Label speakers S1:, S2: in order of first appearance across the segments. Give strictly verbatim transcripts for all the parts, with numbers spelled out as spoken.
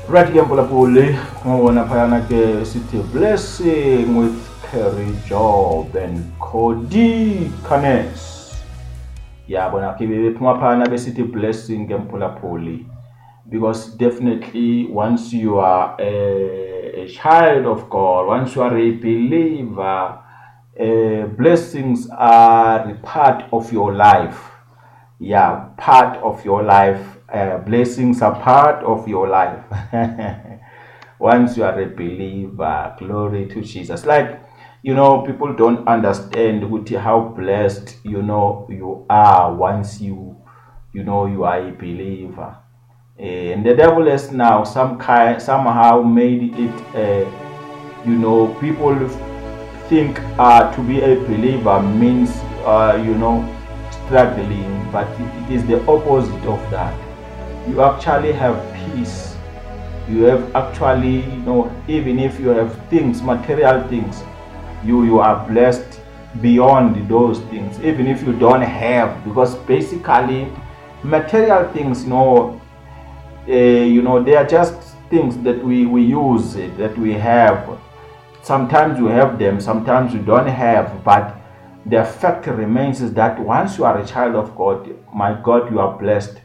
S1: Right ke Mpolapoli ngibona phayana ke sithi blessing with Kerry Job and Cody Canes. Yabona ke bephuma phayana besithi blessing ke Mpolapoli, because definitely once you are a, a child of God, once you are a believer, uh, blessings are a part of your life. Yeah, part of your life. Uh, blessings are part of your life. Once you are a believer, glory to Jesus. Like, you know, people don't understand how blessed, you know, you are once you, you know, you are a believer. And the devil has now some kind, somehow made it, uh, you know, people think uh, to be a believer means, uh, you know, struggling, but it is the opposite of that. You actually have peace. You have actually, you know, even if you have things, material things, you you are blessed beyond those things, even if you don't have, because basically material things, you know, uh, you know, they are just things that we we use, that we have. Sometimes you have them, sometimes you don't have, but the fact remains is that once you are a child of God, my God, you are blessed.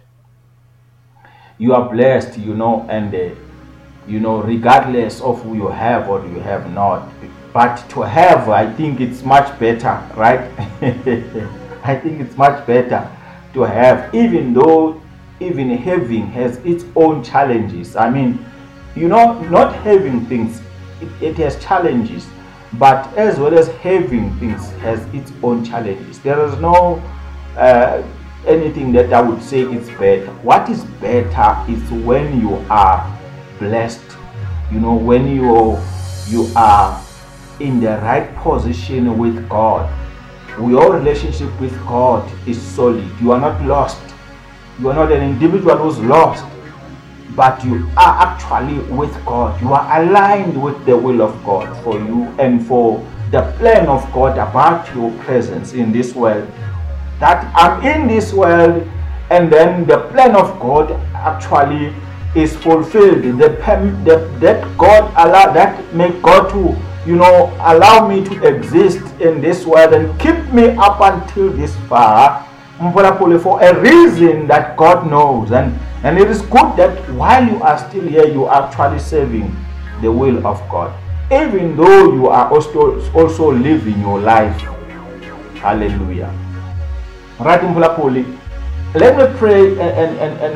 S1: You are blessed, you know, and uh, you know, regardless of who you have or you have not. But to have, I think it's much better, right? I think it's much better to have, even though even having has its own challenges. I mean, you know, not having things, it, it has challenges, but as well as having things has its own challenges. There is no uh, anything that I would say is better. What is better is when you are blessed, you know, when you you are in the right position with God. Your relationship with God is solid. You are not lost. You are not an individual who's lost, but you are actually with God. You are aligned with the will of God for you and for the plan of God about your presence in this world. That I'm in this world, and then the plan of God actually is fulfilled. The, the, that God allow that make God to, you know, allow me to exist in this world and keep me up until this far, for a reason that God knows. And, and it is good that while you are still here, you are actually serving the will of God, even though you are also, also living your life. Hallelujah. Right, Mpolapoli. Let me pray and, and, and, and